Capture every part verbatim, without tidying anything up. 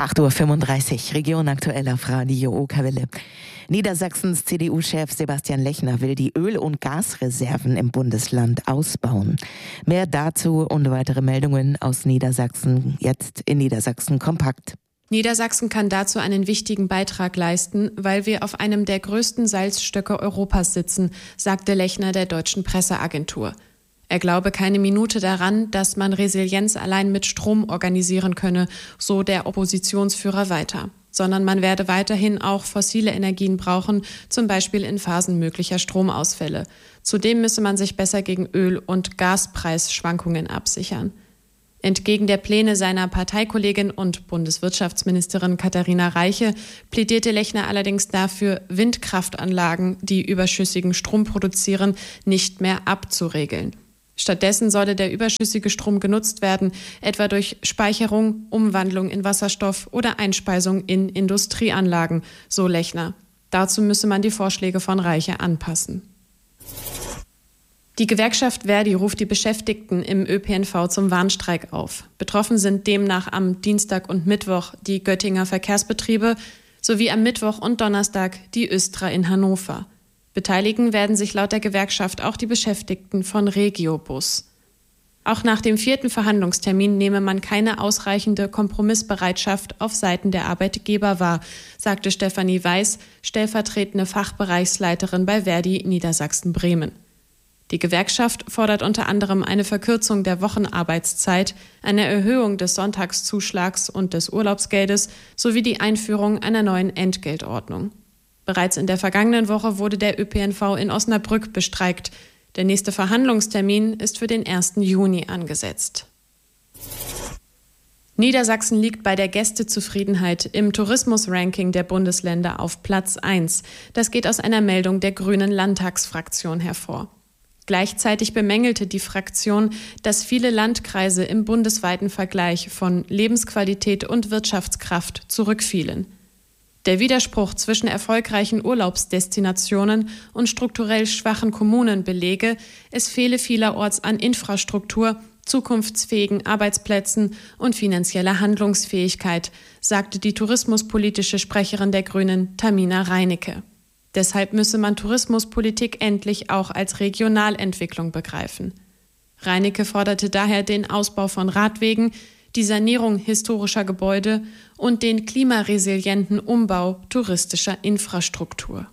acht Uhr fünfunddreißig, Region aktuell auf Radio Okerwelle. Niedersachsens C D U-Chef Sebastian Lechner will die Öl- und Gasreserven im Bundesland ausbauen. Mehr dazu und weitere Meldungen aus Niedersachsen jetzt in Niedersachsen kompakt. Niedersachsen kann dazu einen wichtigen Beitrag leisten, weil wir auf einem der größten Salzstöcke Europas sitzen, sagte Lechner der deutschen Presseagentur. Er glaube keine Minute daran, dass man Resilienz allein mit Strom organisieren könne, so der Oppositionsführer weiter. Sondern man werde weiterhin auch fossile Energien brauchen, zum Beispiel in Phasen möglicher Stromausfälle. Zudem müsse man sich besser gegen Öl- und Gaspreisschwankungen absichern. Entgegen der Pläne seiner Parteikollegin und Bundeswirtschaftsministerin Katharina Reiche plädierte Lechner allerdings dafür, Windkraftanlagen, die überschüssigen Strom produzieren, nicht mehr abzuregeln. Stattdessen solle der überschüssige Strom genutzt werden, etwa durch Speicherung, Umwandlung in Wasserstoff oder Einspeisung in Industrieanlagen, so Lechner. Dazu müsse man die Vorschläge von Reiche anpassen. Die Gewerkschaft Verdi ruft die Beschäftigten im Ö P N V zum Warnstreik auf. Betroffen sind demnach am Dienstag und Mittwoch die Göttinger Verkehrsbetriebe sowie am Mittwoch und Donnerstag die Östra in Hannover. Beteiligen werden sich laut der Gewerkschaft auch die Beschäftigten von Regiobus. Auch nach dem vierten Verhandlungstermin nehme man keine ausreichende Kompromissbereitschaft auf Seiten der Arbeitgeber wahr, sagte Stefanie Weiß, stellvertretende Fachbereichsleiterin bei Verdi Niedersachsen-Bremen. Die Gewerkschaft fordert unter anderem eine Verkürzung der Wochenarbeitszeit, eine Erhöhung des Sonntagszuschlags und des Urlaubsgeldes sowie die Einführung einer neuen Entgeltordnung. Bereits in der vergangenen Woche wurde der Ö P N V in Osnabrück bestreikt. Der nächste Verhandlungstermin ist für den ersten Juni angesetzt. Niedersachsen liegt bei der Gästezufriedenheit im Tourismusranking der Bundesländer auf Platz eins. Das geht aus einer Meldung der Grünen Landtagsfraktion hervor. Gleichzeitig bemängelte die Fraktion, dass viele Landkreise im bundesweiten Vergleich von Lebensqualität und Wirtschaftskraft zurückfielen. Der Widerspruch zwischen erfolgreichen Urlaubsdestinationen und strukturell schwachen Kommunen belege, es fehle vielerorts an Infrastruktur, zukunftsfähigen Arbeitsplätzen und finanzieller Handlungsfähigkeit, sagte die tourismuspolitische Sprecherin der Grünen, Tamina Reinecke. Deshalb müsse man Tourismuspolitik endlich auch als Regionalentwicklung begreifen. Reinecke forderte daher den Ausbau von Radwegen, die Sanierung historischer Gebäude und den klimaresilienten Umbau touristischer Infrastruktur.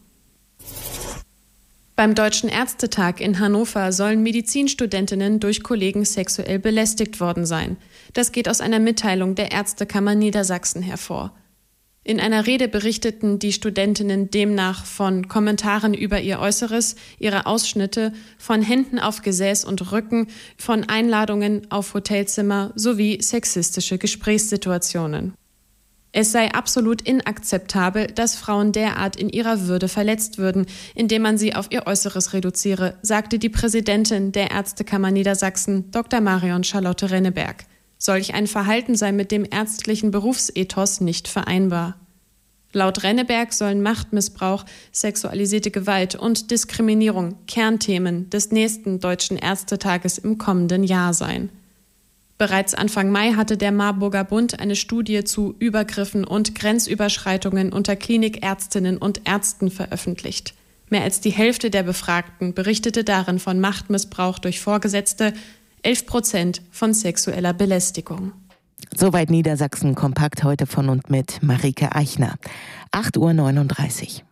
Beim Deutschen Ärztetag in Hannover sollen Medizinstudentinnen durch Kollegen sexuell belästigt worden sein. Das geht aus einer Mitteilung der Ärztekammer Niedersachsen hervor. In einer Rede berichteten die Studentinnen demnach von Kommentaren über ihr Äußeres, ihre Ausschnitte, von Händen auf Gesäß und Rücken, von Einladungen auf Hotelzimmer sowie sexistische Gesprächssituationen. Es sei absolut inakzeptabel, dass Frauen derart in ihrer Würde verletzt würden, indem man sie auf ihr Äußeres reduziere, sagte die Präsidentin der Ärztekammer Niedersachsen, Doktor Marion Charlotte Renneberg. Solch ein Verhalten sei mit dem ärztlichen Berufsethos nicht vereinbar. Laut Renneberg sollen Machtmissbrauch, sexualisierte Gewalt und Diskriminierung Kernthemen des nächsten Deutschen Ärztetages im kommenden Jahr sein. Bereits Anfang Mai hatte der Marburger Bund eine Studie zu Übergriffen und Grenzüberschreitungen unter Klinikärztinnen und Ärzten veröffentlicht. Mehr als die Hälfte der Befragten berichtete darin von Machtmissbrauch durch Vorgesetzte, elf Prozent von sexueller Belästigung. Soweit Niedersachsen kompakt heute von und mit Marike Eichner. acht Uhr neununddreißig.